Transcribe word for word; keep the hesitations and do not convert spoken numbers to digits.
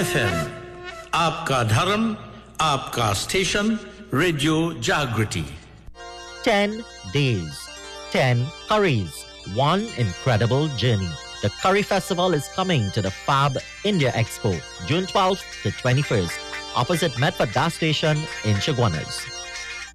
F M, आपका धर्म, आपका स्टेशन, रेडियो जागृति. ten days, ten curries, one incredible journey. The Curry Festival is coming to the Fab India Expo, June twelfth to twenty-first, opposite Medford Gas Station in Chaguanas.